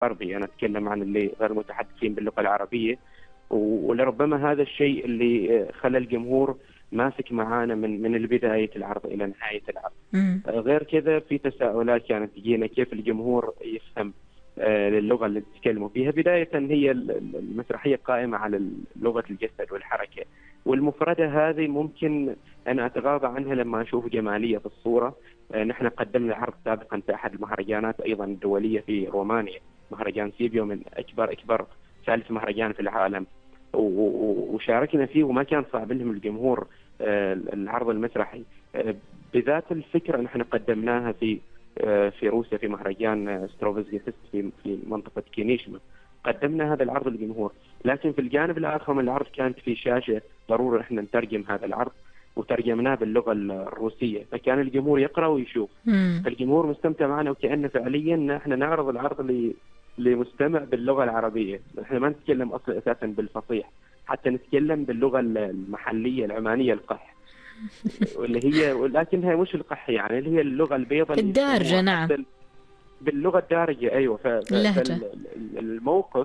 الغربي، أنا أتكلم عن اللي غير متحدثين باللغة العربية. ولربما هذا الشيء اللي خلى الجمهور ماسك معانا من البداية العرض إلى نهاية العرض. غير كذا في تساؤلات كانت تجينا كيف الجمهور يفهم اللغة اللي تتكلموا فيها. بداية هي المسرحية قائمة على لغة الجسد والحركة، والمفردة هذه ممكن أنا أتغاضى عنها لما أشوف جمالية في الصورة. نحن قدمنا عرض سابقا في أحد المهرجانات أيضا الدولية في رومانيا، مهرجان سيبيو، من أكبر ثالث مهرجان في العالم، وشاركنا فيه وما كان صعب لهم الجمهور العرض المسرحي. بذات الفكرة نحن قدمناها في روسيا في مهرجان ستروفسكي فيست في منطقة كينيشما، قدمنا هذا العرض للجمهور. لكن في الجانب الآخر من العرض كانت في شاشة ضروري احنا نترجم هذا العرض، وترجمناه باللغة الروسية، فكان الجمهور يقرأ ويشوف. فالجمهور مستمتع معنا وكأنه فعليا احنا نعرض العرض لمستمع باللغة العربية. احنا ما نتكلم أصلا أساسا بالفصيح، حتى نتكلم باللغة المحلية العمانية القح، واللي هي ولكنها مش القح يعني، اللي هي اللغة البيضاء الدارجة. نعم، باللغة الدارجة. أيوة. اللهجة. فالموقف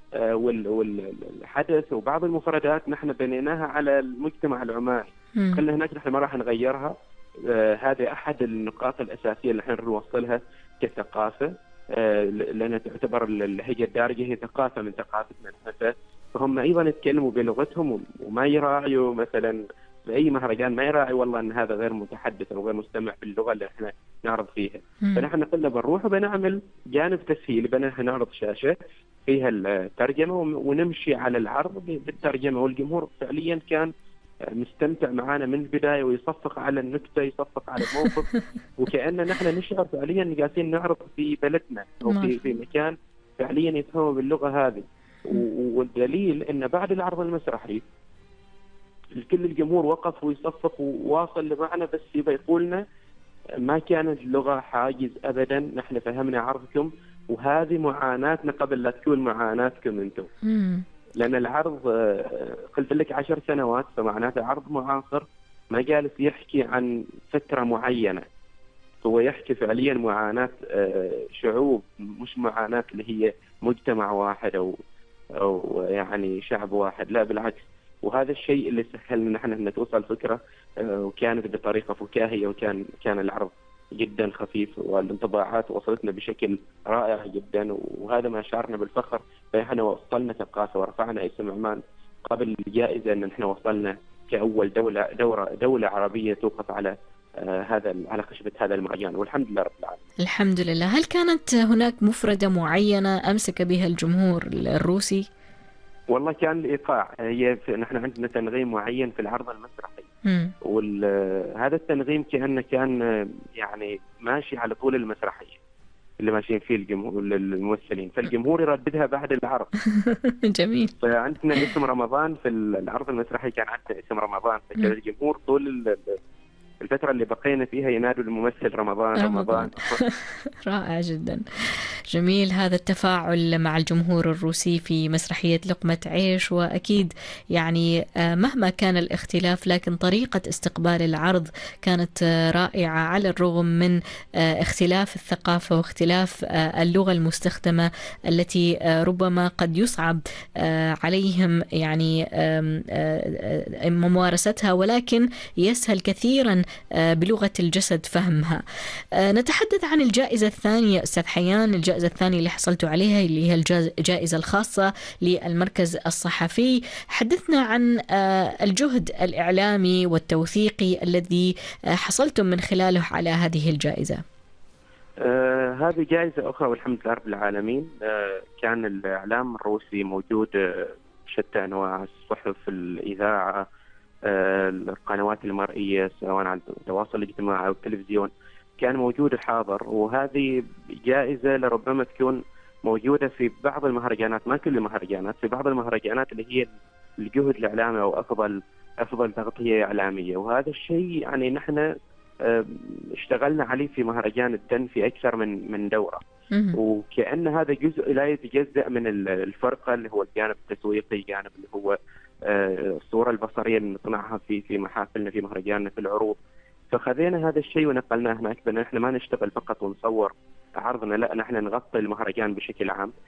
والحدث وبعض المفردات نحن بنيناها على المجتمع العماني. خلينا هناك نحن ما راح نغيرها. هذه أحد النقاط الأساسية اللي نحن نوصلها كثقافة، لأنها تعتبر اللهجة الدارجة هي ثقافة من ثقافتنا نحن. فهم أيضا يتكلموا بلغتهم وما يراعوا مثلا في أي مهرجان، ما يراعي والله أن هذا غير متحدث أو غير مستمع باللغة اللي احنا نعرض فيها. فنحن قلنا بنروح وبنعمل جانب تسهيلي، بنعرض شاشة فيها الترجمة ونمشي على العرض بالترجمة. والجمهور فعليا كان مستمتع معنا من البداية، ويصفق على النكتة، يصفق على الموقف، وكأننا نحن نشعر فعليا قاعدين نعرض في بلدنا أو في مكان فعليا يفهموا باللغة هذه. والدليل أن بعد العرض المسرحي الكل الجمهور وقف ويصفق وواصل معنا، بس يبقى يقولنا ما كانت اللغة حاجز أبدا، نحن فهمنا عرضكم، وهذه معاناتنا قبل لا تكون معاناتكم أنتم. لأن العرض قلت لك 10 سنوات، فمعناته عرض معاصر، ما جالس يحكي عن فترة معينة، هو يحكي فعليا معاناة شعوب، مش معاناة اللي هي مجتمع واحد أو يعني شعب واحد، لا بالعكس. وهذا الشيء اللي سهلنا نحن أن توصل فكرة، وكانت بطريقة فكاهية، وكان العرض جدا خفيف، والانطباعات وصلتنا بشكل رائع جدا، وهذا ما شعرنا بالفخر. فنحن وصلنا ثقافة ورفعنا اسم عمان قبل الجائزة، أن نحن وصلنا كأول دولة عربية توقف على على خشبة هذا المهرجان، والحمد لله رب العالمين. الحمد لله. هل كانت هناك مفردة معينة أمسك بها الجمهور الروسي؟ والله كان الإيقاع، نحن عندنا تنغيم معين في العرض المسرحي، وهذا التنغيم كان يعني ماشي على طول المسرحية اللي ماشيين فيه الجمهور الممثلين، فالجمهور يرددها بعد العرض. جميل. فعندنا اسم رمضان في العرض المسرحي، كان عندنا اسم رمضان، فكان الجمهور طول الفترة اللي بقينا فيها ينادوا الممثل رمضان. رائع جدا، جميل هذا التفاعل مع الجمهور الروسي في مسرحية لقمة عيش. وأكيد يعني مهما كان الاختلاف، لكن طريقة استقبال العرض كانت رائعة على الرغم من اختلاف الثقافة واختلاف اللغة المستخدمة التي ربما قد يصعب عليهم يعني ممارستها، ولكن يسهل كثيرا بلغة الجسد فهمها. نتحدث عن الجائزة الثانية أستاذ حيان، الجائزة الثانية اللي حصلتوا عليها اللي هي الجائزة الخاصة للمركز الصحفي. حدثنا عن الجهد الإعلامي والتوثيقي الذي حصلتم من خلاله على هذه الجائزة. هذه جائزة أخرى والحمد لله رب العالمين. كان الإعلام الروسي موجود بشتى أنواع، الصحف، الإذاعة، القنوات المرئية سواء على التواصل الاجتماعي أو التلفزيون، كان موجود حاضر. وهذه جائزة لربما تكون موجودة في بعض المهرجانات، ما كل المهرجانات، في بعض المهرجانات اللي هي الجهد الإعلامي أو أفضل تغطية إعلامية. وهذا الشيء يعني نحن اشتغلنا عليه في مهرجان الدن في أكثر من دورة، وكأن هذا جزء لا يتجزأ من الفرقة، اللي هو الجانب التسويقي، جانب اللي هو الصورة البصرية اللي نصنعها في محافلنا، في مهرجاننا، في العروض. فخذينا هذا الشيء ونقلناه هناك، بأن احنا ما نشتغل فقط ونصور عرضنا لا نحن نغطي المهرجان بشكل عام،